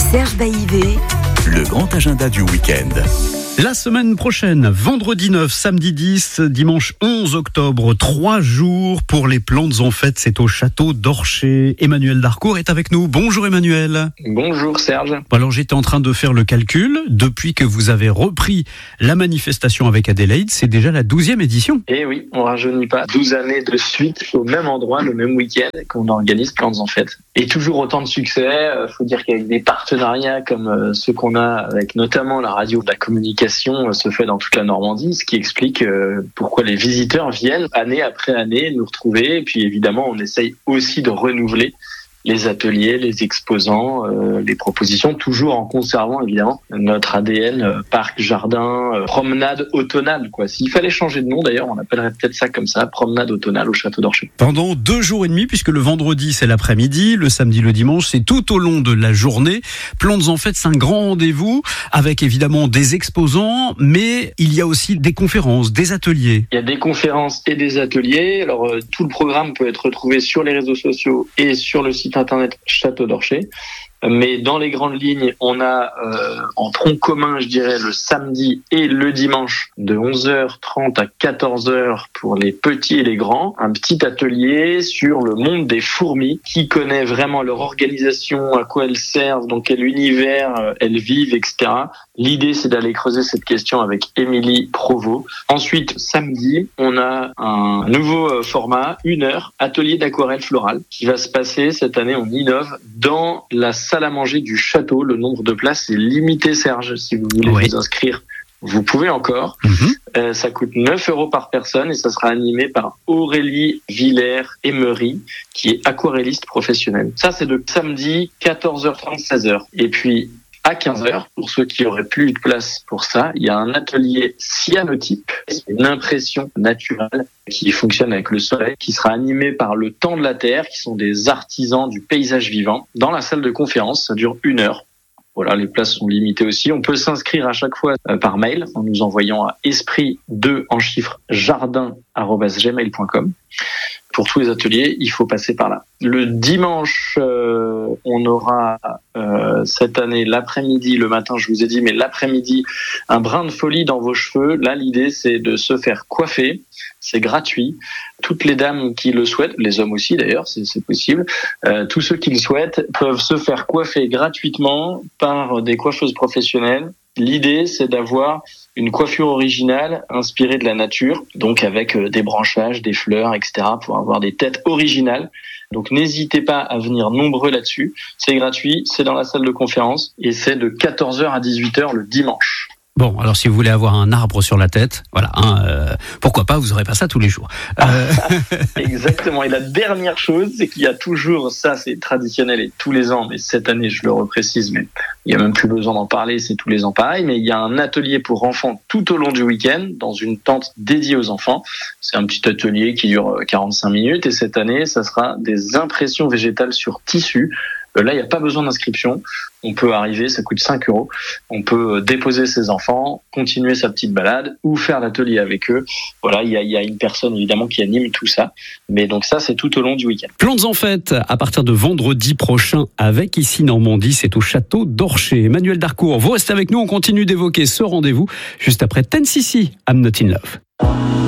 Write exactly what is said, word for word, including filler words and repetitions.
Serge Baillivet, le grand agenda du week-end. La semaine prochaine, vendredi neuf, samedi dix, dimanche onze octobre, trois jours pour les plantes en fête, c'est au château d'Orcher. Emmanuel Darcourt est avec nous. Bonjour Emmanuel. Bonjour Serge. Alors j'étais en train de faire le calcul, depuis que vous avez repris la manifestation avec Adélaïde, c'est déjà la douzième édition. Eh oui, on rajeunit pas. douze années de suite au même endroit, le même week-end qu'on organise Plantes en fête. Et toujours autant de succès, il faut dire qu'avec des partenariats comme ceux qu'on a avec notamment la radio de la communication se fait dans toute la Normandie, ce qui explique euh, pourquoi les visiteurs viennent année après année nous retrouver. Et puis évidemment, on essaye aussi de renouveler les ateliers, les exposants, euh, les propositions, toujours en conservant évidemment notre A D N, euh, parc, jardin, euh, promenade automnale, quoi. S'il fallait changer de nom d'ailleurs, on appellerait peut-être ça comme ça, promenade automnale au château d'Orcher. Pendant deux jours et demi, puisque le vendredi c'est l'après-midi, le samedi, le dimanche, c'est tout au long de la journée. Plantes en fête, c'est un grand rendez-vous avec évidemment des exposants, mais il y a aussi des conférences, des ateliers. Il y a des conférences et des ateliers. Alors euh, tout le programme peut être retrouvé sur les réseaux sociaux et sur le site internet Château d'Orcher. Mais dans les grandes lignes, on a euh, en tronc commun, je dirais, le samedi et le dimanche de onze heures trente à quatorze heures pour les petits et les grands, un petit atelier sur le monde des fourmis, qui connaît vraiment leur organisation, à quoi elles servent, dans quel univers elles vivent, et cetera. L'idée, c'est d'aller creuser cette question avec Émilie Provost. Ensuite, samedi, on a un nouveau format, une heure, atelier d'aquarelle florale, qui va se passer cette année, on innove, dans la salle à manger du château. Le nombre de places est limité, Serge. Si vous voulez oui. vous inscrire, vous pouvez encore. Mmh. Euh, ça coûte neuf euros par personne et ça sera animé par Aurélie Villers-Emery, qui est aquarelliste professionnelle. Ça, c'est de samedi quatorze heures trente, seize heures. Et puis, à quinze heures, pour ceux qui auraient plus de place pour ça, il y a un atelier cyanotype, une impression naturelle qui fonctionne avec le soleil, qui sera animé par le Temps de la Terre, qui sont des artisans du paysage vivant, dans la salle de conférence. Ça dure une heure. Voilà, les places sont limitées aussi. On peut s'inscrire à chaque fois euh, par mail en nous envoyant à esprit deux en chiffre jardin arobase gmail point com. Pour tous les ateliers, il faut passer par là. Le dimanche, euh, on aura euh, cette année l'après-midi, le matin je vous ai dit, mais l'après-midi, un brin de folie dans vos cheveux. Là, l'idée, c'est de se faire coiffer. C'est gratuit. Toutes les dames qui le souhaitent, les hommes aussi d'ailleurs, c'est, c'est possible, euh, tous ceux qui le souhaitent peuvent se faire coiffer gratuitement par des coiffeuses professionnelles. L'idée, c'est d'avoir une coiffure originale inspirée de la nature, donc avec des branchages, des fleurs, et cetera, pour avoir des têtes originales. Donc n'hésitez pas à venir nombreux là-dessus. C'est gratuit, c'est dans la salle de conférence et c'est de quatorze heures à dix-huit heures le dimanche. Bon, alors si vous voulez avoir un arbre sur la tête, voilà, hein, euh, pourquoi pas, vous aurez pas ça tous les jours. Euh... Exactement. Et la dernière chose, c'est qu'il y a toujours, ça c'est traditionnel et tous les ans, mais cette année je le reprécise, mais il y a même plus besoin d'en parler, c'est tous les ans pareil, mais il y a un atelier pour enfants tout au long du week-end dans une tente dédiée aux enfants. C'est un petit atelier qui dure quarante-cinq minutes et cette année, ça sera des impressions végétales sur tissu. Là, il n'y a pas besoin d'inscription. On peut arriver, ça coûte cinq euros. On peut déposer ses enfants, continuer sa petite balade ou faire l'atelier avec eux. Voilà, il y a, il y a une personne évidemment qui anime tout ça. Mais donc ça, c'est tout au long du week-end. Plantes en fête à partir de vendredi prochain avec Ici Normandie, c'est au château d'Orcher. Emmanuel Darcourt, vous restez avec nous, on continue d'évoquer ce rendez-vous juste après Ten C C, I'm Not In Love.